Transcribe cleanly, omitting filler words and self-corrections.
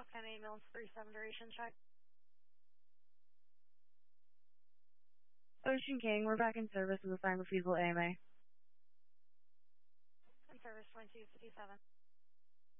10 ambulance 37 duration check. Ocean King, we're back in service with assigned refusal AMA. In service 2257.